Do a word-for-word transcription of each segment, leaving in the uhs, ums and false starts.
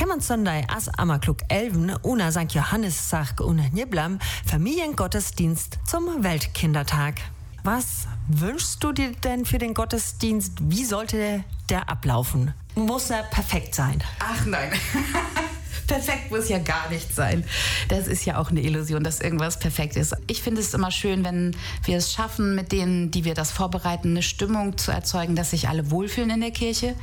Kämmern Sonntag as Ammerklug Elven una Sankt Johannistag und Niblam Familiengottesdienst zum Weltkindertag. Was wünschst du dir denn für den Gottesdienst? Wie sollte der ablaufen? Muss er perfekt sein? Ach nein. Perfekt muss ja gar nicht sein. Das ist ja auch eine Illusion, dass irgendwas perfekt ist. Ich finde es immer schön, wenn wir es schaffen, mit denen, die wir das vorbereiten, eine Stimmung zu erzeugen, dass sich alle wohlfühlen in der Kirche.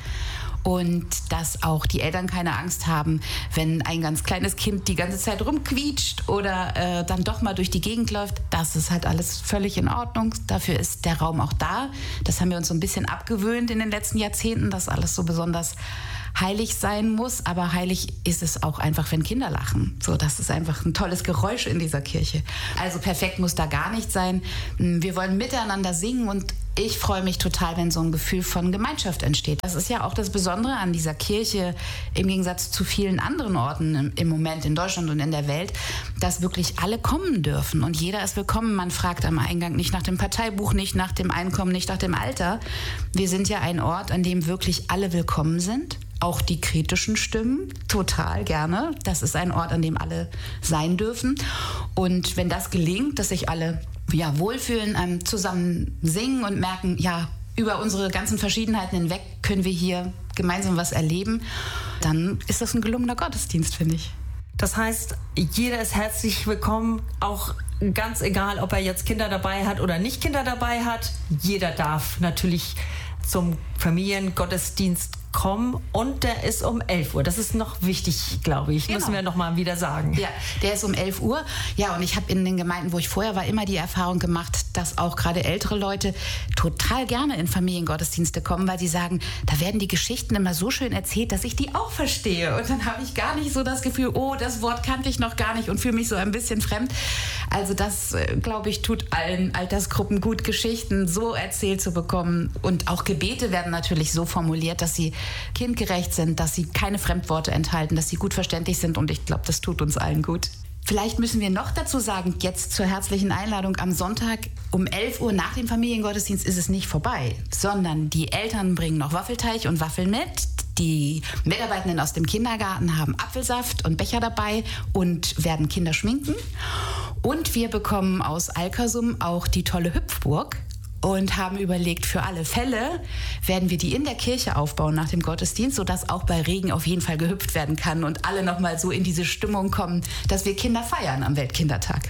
Und dass auch die Eltern keine Angst haben, wenn ein ganz kleines Kind die ganze Zeit rumquietscht oder äh, dann doch mal durch die Gegend läuft. Das ist halt alles völlig in Ordnung. Dafür ist der Raum auch da. Das haben wir uns so ein bisschen abgewöhnt in den letzten Jahrzehnten, dass alles so besonders heilig sein muss. Aber heilig ist es auch einfach, wenn Kinder lachen. So, das ist einfach ein tolles Geräusch in dieser Kirche. Also perfekt muss da gar nicht sein. Wir wollen miteinander singen und ich freue mich total, wenn so ein Gefühl von Gemeinschaft entsteht. Das ist ja auch das Besondere an dieser Kirche, im Gegensatz zu vielen anderen Orten im Moment in Deutschland und in der Welt, dass wirklich alle kommen dürfen und jeder ist willkommen. Man fragt am Eingang nicht nach dem Parteibuch, nicht nach dem Einkommen, nicht nach dem Alter. Wir sind ja ein Ort, an dem wirklich alle willkommen sind. Auch die kritischen Stimmen, total gerne. Das ist ein Ort, an dem alle sein dürfen. Und wenn das gelingt, dass sich alle ja, wohlfühlen, ähm, zusammen singen und merken, ja, über unsere ganzen Verschiedenheiten hinweg können wir hier gemeinsam was erleben, dann ist das ein gelungener Gottesdienst, finde ich. Das heißt, jeder ist herzlich willkommen, auch ganz egal, ob er jetzt Kinder dabei hat oder nicht Kinder dabei hat. Jeder darf natürlich zum Familiengottesdienst kommen und der ist um elf Uhr. Das ist noch wichtig, glaube ich. Genau. Müssen wir noch mal wieder sagen. Ja, der ist um elf Uhr. Ja, und ich habe in den Gemeinden, wo ich vorher war, immer die Erfahrung gemacht, dass auch gerade ältere Leute total gerne in Familiengottesdienste kommen, weil sie sagen, da werden die Geschichten immer so schön erzählt, dass ich die auch verstehe. Und dann habe ich gar nicht so das Gefühl, oh, das Wort kannte ich noch gar nicht und fühle mich so ein bisschen fremd. Also das, glaube ich, tut allen Altersgruppen gut, Geschichten so erzählt zu bekommen. Und auch Gebete werden natürlich so formuliert, dass sie kindgerecht sind, dass sie keine Fremdworte enthalten, dass sie gut verständlich sind und ich glaube, das tut uns allen gut. Vielleicht müssen wir noch dazu sagen, jetzt zur herzlichen Einladung am Sonntag um elf Uhr nach dem Familiengottesdienst ist es nicht vorbei, sondern die Eltern bringen noch Waffelteig und Waffeln mit. Die Mitarbeitenden aus dem Kindergarten haben Apfelsaft und Becher dabei und werden Kinder schminken. Und wir bekommen aus Alkersum auch die tolle Hüpfburg. Und haben überlegt, für alle Fälle werden wir die in der Kirche aufbauen nach dem Gottesdienst, sodass auch bei Regen auf jeden Fall gehüpft werden kann und alle nochmal so in diese Stimmung kommen, dass wir Kinder feiern am Weltkindertag.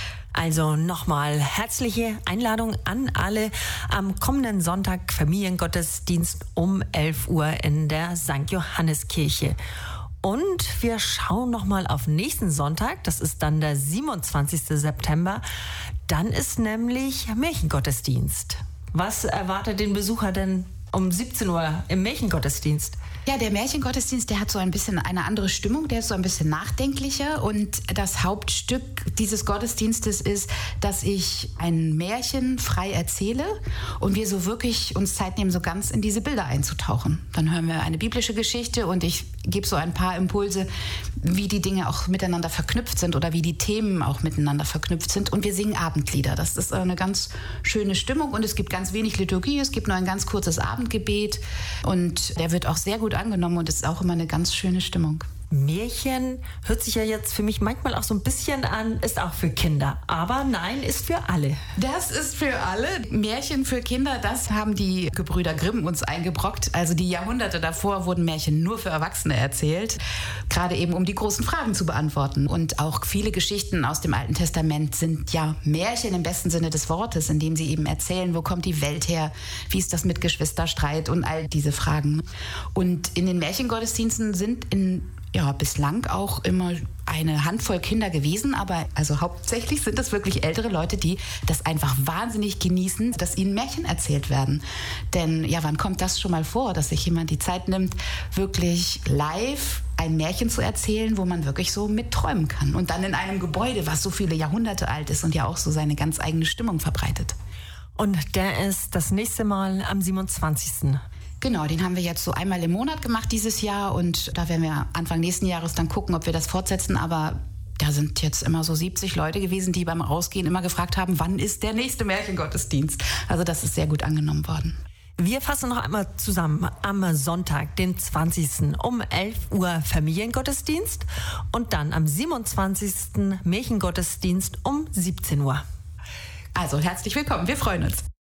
Also nochmal herzliche Einladung an alle am kommenden Sonntag Familiengottesdienst um elf Uhr in der Sankt Johanniskirche. Und wir schauen nochmal auf nächsten Sonntag, das ist dann der siebenundzwanzigsten September. Dann ist nämlich Märchengottesdienst. Was erwartet den Besucher denn um siebzehn Uhr im Märchengottesdienst? Ja, der Märchengottesdienst, der hat so ein bisschen eine andere Stimmung, der ist so ein bisschen nachdenklicher und das Hauptstück dieses Gottesdienstes ist, dass ich ein Märchen frei erzähle und wir so wirklich uns Zeit nehmen, so ganz in diese Bilder einzutauchen. Dann hören wir eine biblische Geschichte und ich gebe so ein paar Impulse, wie die Dinge auch miteinander verknüpft sind oder wie die Themen auch miteinander verknüpft sind und wir singen Abendlieder. Das ist eine ganz schöne Stimmung und es gibt ganz wenig Liturgie, es gibt nur ein ganz kurzes Abendgebet und der wird auch sehr gut angenommen und es ist auch immer eine ganz schöne Stimmung. Märchen hört sich ja jetzt für mich manchmal auch so ein bisschen an, ist auch für Kinder. Aber nein, ist für alle. Das ist für alle. Märchen für Kinder, das haben die Gebrüder Grimm uns eingebrockt. Also die Jahrhunderte davor wurden Märchen nur für Erwachsene erzählt. Gerade eben, um die großen Fragen zu beantworten. Und auch viele Geschichten aus dem Alten Testament sind ja Märchen im besten Sinne des Wortes, indem sie eben erzählen, wo kommt die Welt her, wie ist das mit Geschwisterstreit und all diese Fragen. Und in den Märchengottesdiensten sind in ja, bislang auch immer eine Handvoll Kinder gewesen, aber also hauptsächlich sind es wirklich ältere Leute, die das einfach wahnsinnig genießen, dass ihnen Märchen erzählt werden. Denn ja, wann kommt das schon mal vor, dass sich jemand die Zeit nimmt, wirklich live ein Märchen zu erzählen, wo man wirklich so mitträumen kann und dann in einem Gebäude, was so viele Jahrhunderte alt ist und ja auch so seine ganz eigene Stimmung verbreitet. Und der ist das nächste Mal am siebenundzwanzigsten Genau, den haben wir jetzt so einmal im Monat gemacht dieses Jahr und da werden wir Anfang nächsten Jahres dann gucken, ob wir das fortsetzen, aber da sind jetzt immer so siebzig Leute gewesen, die beim Rausgehen immer gefragt haben, wann ist der nächste Märchengottesdienst? Also das ist sehr gut angenommen worden. Wir fassen noch einmal zusammen. Am Sonntag, den zwanzigsten um elf Uhr Familiengottesdienst und dann am siebenundzwanzigsten Märchengottesdienst um siebzehn Uhr. Also herzlich willkommen, wir freuen uns.